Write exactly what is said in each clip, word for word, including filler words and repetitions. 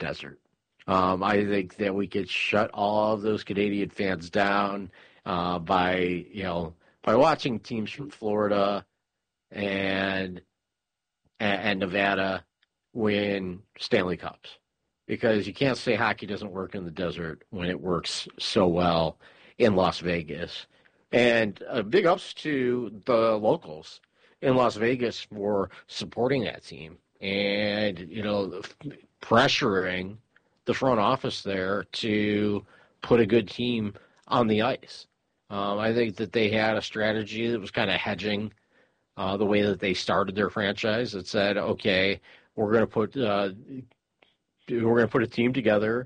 desert. Um, I think that we could shut all of those Canadian fans down uh, by, you know, by watching teams from Florida and and Nevada win Stanley Cups, because you can't say hockey doesn't work in the desert when it works so well in Las Vegas. And uh, big ups to the locals in Las Vegas for supporting that team and, you know, pressuring the front office there to put a good team on the ice. Um, I think that they had a strategy that was kind of hedging uh, the way that they started their franchise. That said, okay, we're going to put uh, we're going to put a team together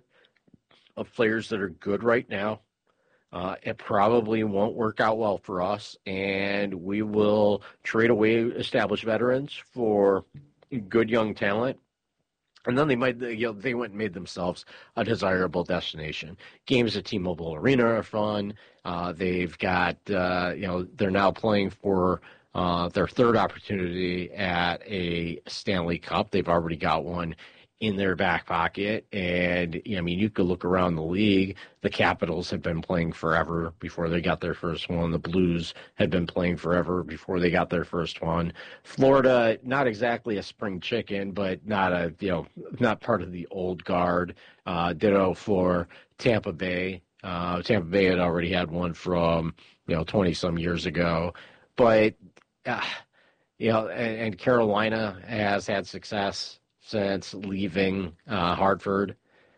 of players that are good right now. Uh, it probably won't work out well for us, and we will trade away established veterans for good young talent. And then they might, you know, they went and made themselves a desirable destination. Games at T-Mobile Arena are fun. Uh, they've got, uh, you know, they're now playing for uh, their third opportunity at a Stanley Cup. They've already got one in their back pocket. And, I mean, you could look around the league. The Capitals have been playing forever before they got their first one. The Blues had been playing forever before they got their first one. Florida, not exactly a spring chicken, but not a, you know, not part of the old guard. Uh, ditto for Tampa Bay. Uh, Tampa Bay had already had one from, you know, twenty some years ago. But, uh, you know, and, and Carolina has had success since leaving uh, Hartford.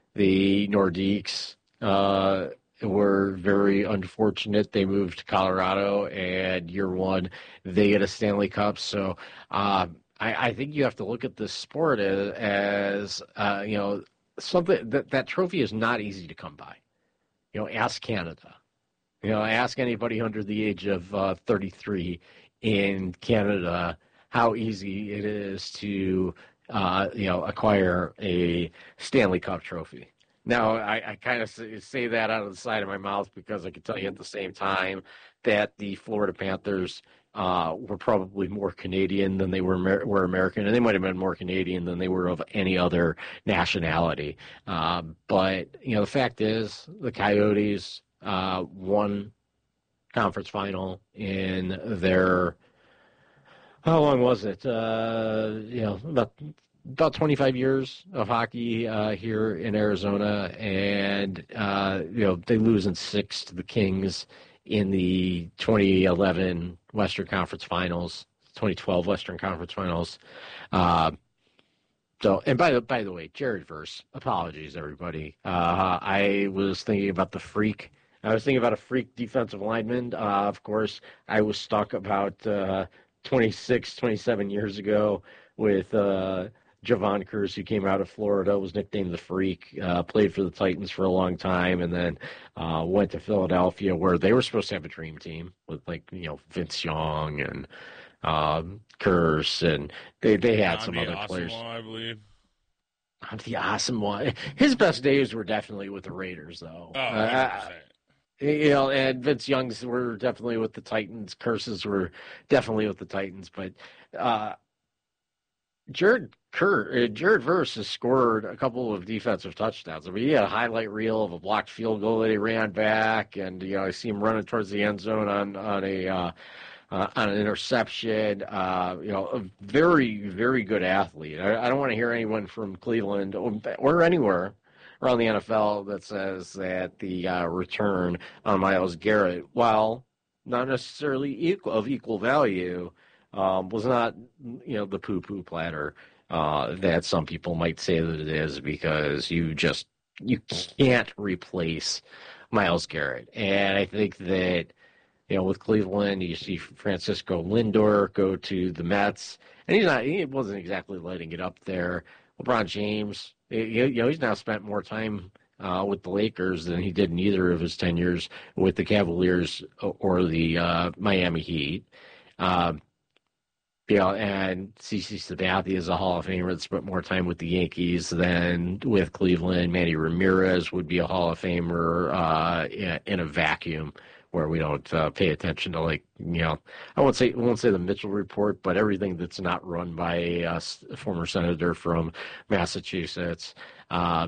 The Nordiques uh, were very unfortunate. They moved to Colorado, and year one, they get a Stanley Cup. So uh, I, I think you have to look at this sport as, as uh, you know, something that that trophy is not easy to come by. You know, ask Canada. You know, ask anybody under the age of uh, thirty-three in Canada how easy it is to Uh, you know, acquire a Stanley Cup trophy. Now, I, I kind of say that out of the side of my mouth because I can tell you at the same time that the Florida Panthers uh, were probably more Canadian than they were Amer- were American, and they might have been more Canadian than they were of any other nationality. Uh, but, you know, the fact is the Coyotes uh, won conference final in their how long was it? Uh, you know, about about twenty-five years of hockey uh, here in Arizona, and uh, you know they lose in six to the Kings in the twenty eleven Western Conference Finals, twenty twelve Western Conference Finals. Uh, so, and by the by the way, Jared Verse, apologies everybody. Uh, I was thinking about the freak. I was thinking about a freak defensive lineman. Uh, of course, I was stuck about. Uh, twenty-six, twenty-seven years ago with uh, Javon Curse, who came out of Florida, was nicknamed the Freak, uh, played for the Titans for a long time, and then uh, went to Philadelphia where they were supposed to have a dream team with, like, you know, Vince Young and um, Curse, and they, they had I'm some the other awesome players. one, I believe. I'm the awesome one. His best days were definitely with the Raiders, though. Oh, Uh, one hundred percent. You know, and Vince Young's were definitely with the Titans. Curses were definitely with the Titans. But uh, Jared Kerr, uh, Jared Verse has scored a couple of defensive touchdowns. I mean, he had a highlight reel of a blocked field goal that he ran back, and you know, I see him running towards the end zone on on a uh, uh, on an interception. Uh, you know, a very very good athlete. I, I don't want to hear anyone from Cleveland or, or anywhere around the N F L that says that the uh, return on Myles Garrett, while not necessarily equal of equal value, um, was not, you know, the poo-poo platter uh, that some people might say that it is, because you just you can't replace Myles Garrett. And I think that, you know, with Cleveland, you see Francisco Lindor go to the Mets, and he's not he wasn't exactly lighting it up there. LeBron James, you know, he's now spent more time uh, with the Lakers than he did in either of his tenures with the Cavaliers or the uh, Miami Heat. Um, you know, and CeCe Sabathia is a Hall of Famer that spent more time with the Yankees than with Cleveland. Manny Ramirez would be a Hall of Famer uh, in, in a vacuum, where we don't uh, pay attention to, like, you know, I won't say I won't say the Mitchell Report, but everything that's not run by a, a former senator from Massachusetts. Uh,